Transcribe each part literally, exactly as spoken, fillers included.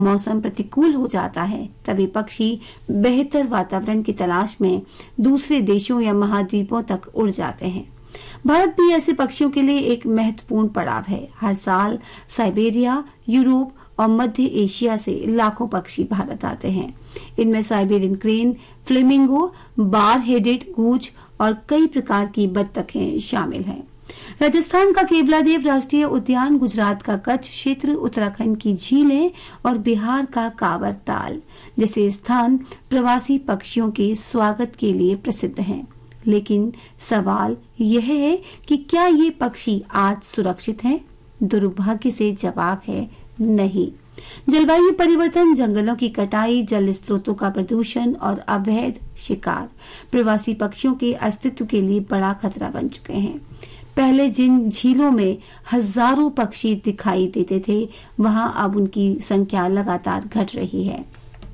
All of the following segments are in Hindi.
मौसम प्रतिकूल हो जाता है तभी पक्षी बेहतर वातावरण की तलाश में दूसरे देशों या महाद्वीपों तक उड़ जाते हैं। भारत भी ऐसे पक्षियों के लिए एक महत्वपूर्ण पड़ाव है। हर साल साइबेरिया, यूरोप और मध्य एशिया से लाखों पक्षी भारत आते हैं। इनमें Siberian crane, flamingo, bar headed goose और कई प्रकार की बत्तखें शामिल हैं। राजस्थान का केवलादेव राष्ट्रीय उद्यान, गुजरात का कच्छ क्षेत्र, उत्तराखंड की झीलें और बिहार का कांवर ताल जैसे स्थान प्रवासी पक्षियों के स्वागत के लिए प्रसिद्ध हैं। लेकिन सवाल यह है कि क्या ये पक्षी आज सुरक्षित हैं? दुर्भाग्य से जवाब है नहीं। जलवायु परिवर्तन, जंगलों की कटाई, जल स्रोतों का प्रदूषण और अवैध शिकार प्रवासी पक्षियों के अस्तित्व के लिए बड़ा खतरा बन चुके हैं। पहले जिन झीलों में हजारों पक्षी दिखाई देते थे, वहां अब उनकी संख्या लगातार घट रही है।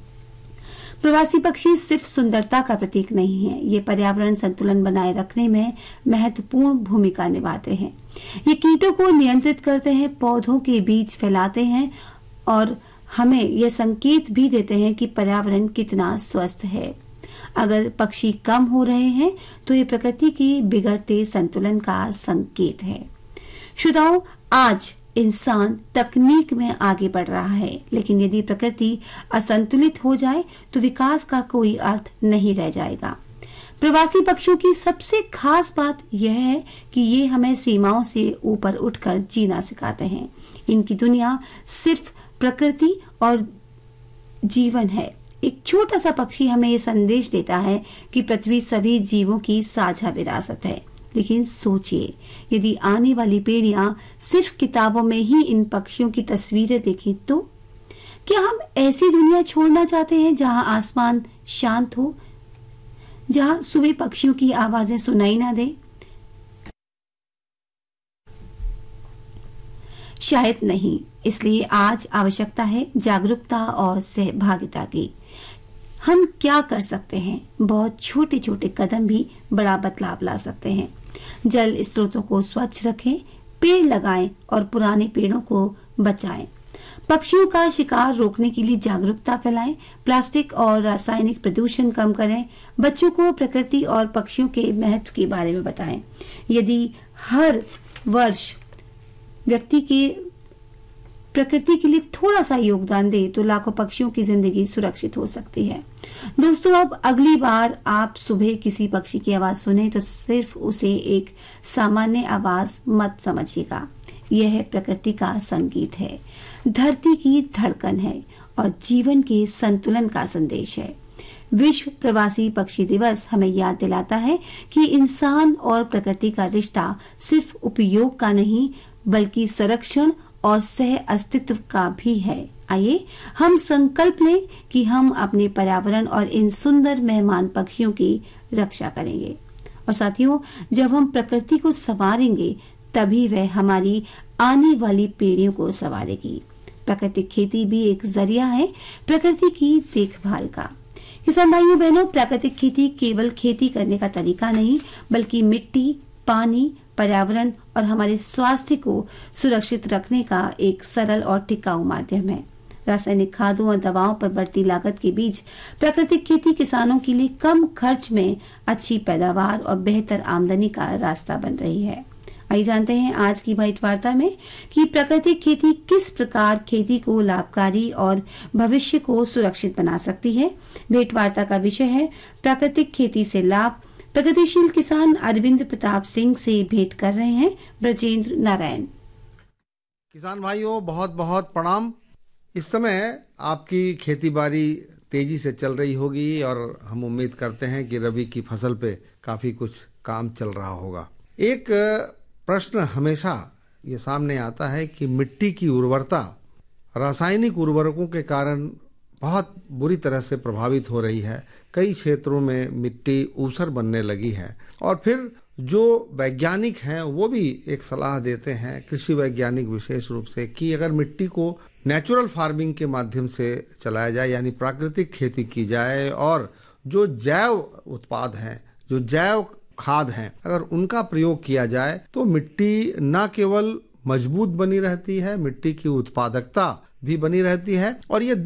प्रवासी पक्षी सिर्फ सुंदरता का प्रतीक नहीं है, ये पर्यावरण संतुलन बनाए रखने में महत्वपूर्ण भूमिका निभाते हैं। ये कीटों को नियंत्रित करते हैं, पौधों के बीज फैलाते हैं और हमें यह संकेत भी देते हैं कि पर्यावरण कितना स्वस्थ है। अगर पक्षी कम हो रहे हैं तो ये प्रकृति की बिगड़ते संतुलन का संकेत है। श्रोताओं, आज इंसान तकनीक में आगे बढ़ रहा है, लेकिन यदि प्रकृति असंतुलित हो जाए तो विकास का कोई अर्थ नहीं रह जाएगा। प्रवासी पक्षियों की सबसे खास बात यह है कि ये हमें सीमाओं से ऊपर उठकर जीना सिखाते हैं। इनकी दुनिया सिर्फ प्रकृति और जीवन है। एक छोटा सा पक्षी हमें यह संदेश देता है कि पृथ्वी सभी जीवों की साझा विरासत है। लेकिन सोचिए, यदि आने वाली पीढ़ियां सिर्फ किताबों में ही इन पक्षियों की तस्वीरें देखें तो क्या हम ऐसी दुनिया छोड़ना चाहते हैं जहां आसमान शांत हो, जहां सुबह पक्षियों की आवाजें सुनाई ना दे? शायद नहीं। इसलिए आज आवश्यकता है जागरूकता और सहभागिता की। हम क्या कर सकते हैं? बहुत छोटे छोटे कदम भी बड़ा बदलाव ला सकते हैं। जल स्रोतों को स्वच्छ रखें, पेड़ लगाएं और पुराने पेड़ों को बचाएं। पक्षियों का शिकार रोकने के लिए जागरूकता फैलाएं। प्लास्टिक और रासायनिक प्रदूषण कम करें। बच्चों को प्रकृति और पक्षियों के महत्व के बारे में बताएं। यदि हर वर्ष व्यक्ति के प्रकृति के लिए थोड़ा सा योगदान दे तो लाखों पक्षियों की जिंदगी सुरक्षित हो सकती है। दोस्तों, अब अगली बार आप सुबह किसी पक्षी की आवाज सुने तो सिर्फ उसे एक सामान्य आवाज मत समझिएगा। यह प्रकृति का संगीत है, धरती की धड़कन है और जीवन के संतुलन का संदेश है। विश्व प्रवासी पक्षी दिवस हमें याद दिलाता है कि इंसान और प्रकृति का रिश्ता सिर्फ उपयोग का नहीं बल्कि संरक्षण और सह अस्तित्व का भी है। आइए हम संकल्प लें कि हम अपने पर्यावरण और इन सुंदर मेहमान पक्षियों की रक्षा करेंगे। और साथियों, जब हम प्रकृति को संवारेंगे तभी वह हमारी आने वाली पीढ़ियों को संवारेगी। प्राकृतिक खेती भी एक जरिया है प्रकृति की देखभाल का। किसान भाइयों बहनों, प्राकृतिक खेती केवल खेती करने का तरीका नहीं बल्कि मिट्टी, पानी, पर्यावरण और हमारे स्वास्थ्य को सुरक्षित रखने का एक सरल और टिकाऊ माध्यम है। रासायनिक खादों और दवाओं पर बढ़ती लागत के बीच प्राकृतिक खेती किसानों के लिए कम खर्च में अच्छी पैदावार और बेहतर आमदनी का रास्ता बन रही है। आइए जानते हैं आज की भेंट वार्ता में कि प्राकृतिक खेती किस प्रकार खेती को लाभकारी और भविष्य को सुरक्षित बना सकती है। भेंट वार्ता का विषय है प्राकृतिक खेती से लाभ। प्रगतिशील किसान अरविंद प्रताप सिंह से भेंट कर रहे हैं ब्रजेंद्र नारायण। किसान भाइयों, बहुत बहुत प्रणाम। इस समय आपकी खेती बाड़ी तेजी से चल रही होगी और हम उम्मीद करते हैं कि रबी की फसल पे काफी कुछ काम चल रहा होगा। एक प्रश्न हमेशा ये सामने आता है कि मिट्टी की उर्वरता रासायनिक उर्वरकों के कारण बहुत बुरी तरह से प्रभावित हो रही है। कई क्षेत्रों में मिट्टी ऊसर बनने लगी है और फिर जो वैज्ञानिक हैं वो भी एक सलाह देते हैं, कृषि वैज्ञानिक विशेष रूप से, कि अगर मिट्टी को नेचुरल फार्मिंग के माध्यम से चलाया जाए यानी प्राकृतिक खेती की जाए और जो जैव उत्पाद हैं, जो जैव खाद हैं, अगर उनका प्रयोग किया जाए तो मिट्टी न केवल मजबूत बनी रहती है, मिट्टी की उत्पादकता भी बनी रहती है और ये